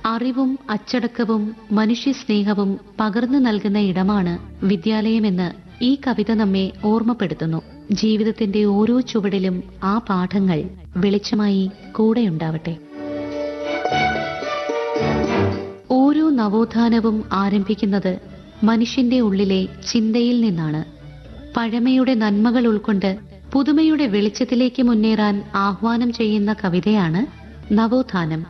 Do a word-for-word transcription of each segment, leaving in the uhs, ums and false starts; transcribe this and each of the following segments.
അറിവും അച്ചടക്കവും മനുഷ്യസ്നേഹവും പകർന്നു നൽകുന്ന ഇടമാണ് വിദ്യാലയമെന്ന് ഈ കവിത നമ്മെ ഓർമ്മപ്പെടുത്തുന്നു. ജീവിതത്തിന്റെ ഓരോ ചുവടിലും ആ പാഠങ്ങൾ വെളിച്ചമായി കൂടെയുണ്ടാവട്ടെ. ഓരോ നവോത്ഥാനവും ആരംഭിക്കുന്നത് മനുഷ്യന്റെ ഉള്ളിലെ ചിന്തയിൽ നിന്നാണ്. പഴമയുടെ നന്മകൾ ഉൾക്കൊണ്ട് പുതുമയുടെ വെളിച്ചത്തിലേക്ക് മുന്നേറാൻ ആഹ്വാനം ചെയ്യുന്ന കവിതയാണ് നവോത്ഥാനം.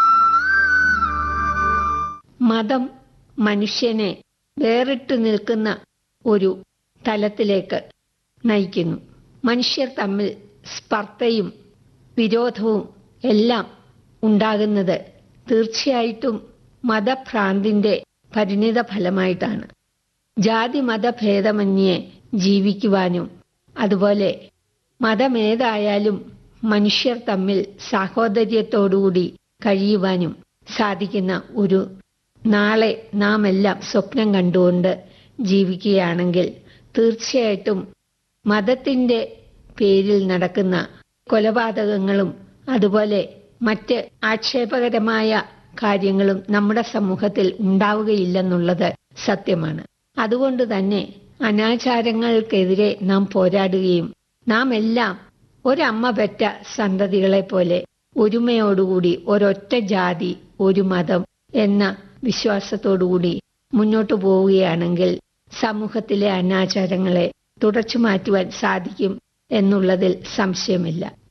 മതം മനുഷ്യനെ വേറിട്ട് നിൽക്കുന്ന ഒരു തലത്തിലേക്ക് നയിക്കുന്നു. മനുഷ്യർ തമ്മിൽ സ്പർദ്ധയും വിരോധവും എല്ലാം ഉണ്ടാകുന്നത് തീർച്ചയായിട്ടും മതഭ്രാന്തിന്റെ പരിണിത ഫലമായിട്ടാണ്. ജാതി മതഭേദമന്യേ ജീവിക്കുവാനും അതുപോലെ മതമേതായാലും മനുഷ്യർ തമ്മിൽ സാഹോദര്യത്തോടുകൂടി കഴിയുവാനും സാധിക്കുന്ന ഒരു നാളെ നാം എല്ലാം സ്വപ്നം കണ്ടുകൊണ്ട് ജീവിക്കുകയാണെങ്കിൽ തീർച്ചയായിട്ടും മതത്തിന്റെ പേരിൽ നടക്കുന്ന കൊലപാതകങ്ങളും അതുപോലെ മറ്റ് ആക്ഷേപകരമായ കാര്യങ്ങളും നമ്മുടെ സമൂഹത്തിൽ ഉണ്ടാവുകയില്ലെന്നുള്ളത് സത്യമാണ്. അതുകൊണ്ട് തന്നെ അനാചാരങ്ങൾക്കെതിരെ നാം പോരാടുകയും നാം എല്ലാം ഒരമ്മ പെറ്റ സന്തതികളെ പോലെ ഒരുമയോടുകൂടി ഒരൊറ്റ ജാതി ഒരു മതം എന്ന വിശ്വാസത്തോടുകൂടി മുന്നോട്ടു പോവുകയാണെങ്കിൽ സമൂഹത്തിലെ അനാചാരങ്ങളെ തുടച്ചു മാറ്റുവാൻ സാധിക്കും എന്നുള്ളതിൽ സംശയമില്ല.